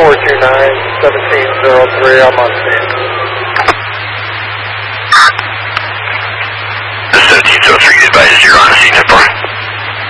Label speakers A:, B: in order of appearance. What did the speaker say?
A: 429-1703, I'm on scene.
B: The 1703, advise you're on scene.